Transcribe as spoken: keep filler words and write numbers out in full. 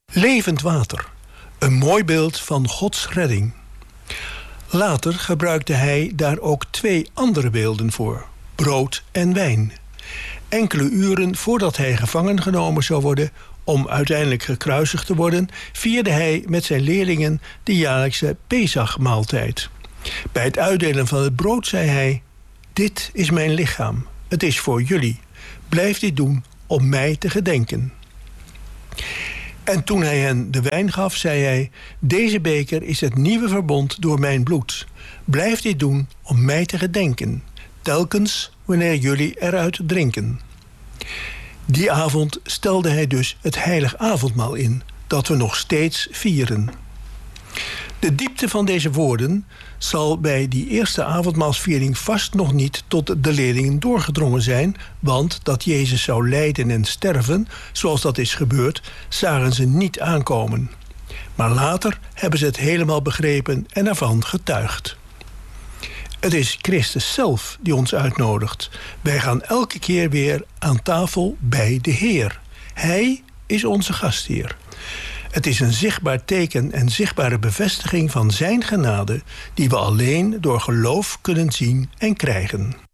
Levend water, een mooi beeld van Gods redding. Later gebruikte hij daar ook twee andere beelden voor, brood en wijn. Enkele uren voordat hij gevangen genomen zou worden om uiteindelijk gekruisigd te worden, vierde hij met zijn leerlingen de jaarlijkse Pesachmaaltijd. Bij het uitdelen van het brood zei hij: "Dit is mijn lichaam, het is voor jullie. Blijf dit doen om mij te gedenken." En toen hij hen de wijn gaf, zei hij: "Deze beker is het nieuwe verbond door mijn bloed. Blijf dit doen om mij te gedenken, telkens wanneer jullie eruit drinken." Die avond stelde hij dus het heilig avondmaal in, dat we nog steeds vieren. De diepte van deze woorden zal bij die eerste avondmaalsviering vast nog niet tot de leerlingen doorgedrongen zijn, want dat Jezus zou lijden en sterven, zoals dat is gebeurd, zagen ze niet aankomen. Maar later hebben ze het helemaal begrepen en ervan getuigd. Het is Christus zelf die ons uitnodigt. Wij gaan elke keer weer aan tafel bij de Heer. Hij is onze gastheer. Het is een zichtbaar teken en zichtbare bevestiging van zijn genade, die we alleen door geloof kunnen zien en krijgen.